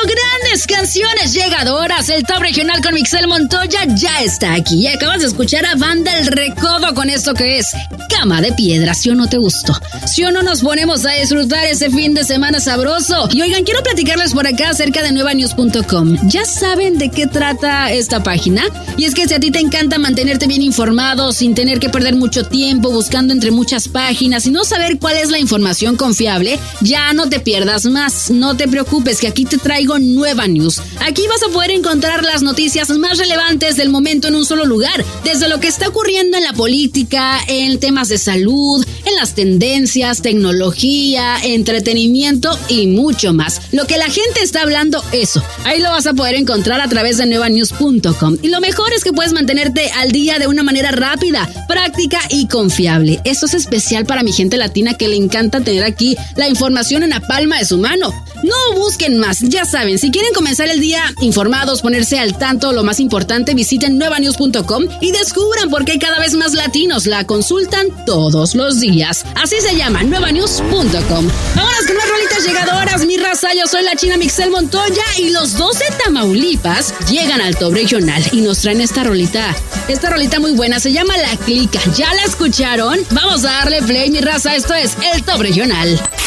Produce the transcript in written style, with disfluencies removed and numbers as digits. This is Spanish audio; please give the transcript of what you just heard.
grandes canciones llegadoras. El Top Regional con Mixel Montoya ya está aquí. Y acabas de escuchar a Banda El Recodo con esto que es Cama de Piedra. ¿Sí o no te gustó? ¿Sí o no nos ponemos a disfrutar ese fin de semana sabroso? Y oigan, quiero platicarles por acá acerca de nuevanews.com. ¿Ya saben de qué trata esta página? Y es que si a ti te encanta mantenerte bien informado sin tener que perder mucho tiempo buscando entre muchas páginas y no saber cuál es la información confiable, ya no te pierdas más. No te preocupes, que aquí te traigo Nueva News. Aquí vas a poder encontrar las noticias más relevantes del momento en un solo lugar, desde lo que está ocurriendo en la política, en temas de salud, en las tendencias, tecnología, entretenimiento y mucho más. Lo que la gente está hablando, eso. Ahí lo vas a poder encontrar a través de nuevanews.com. Y lo mejor es que puedes mantenerte al día de una manera rápida, práctica y confiable. Esto es especial para mi gente latina que le encanta tener aquí la información en la palma de su mano. No busquen más, ya saben, si quieren comenzar el día informados, ponerse al tanto, lo más importante, visiten nuevanews.com y descubran por qué cada vez más latinos la consultan todos los días. Así se llama, nuevanews.com. Vámonos con más rolitas llegadoras, mi raza. Yo soy la China Mixel Montoya y los 2 de Tamaulipas llegan al Top Regional y nos traen esta rolita muy buena, se llama La Clica. ¿Ya la escucharon? Vamos a darle play, mi raza, esto es el Top Regional.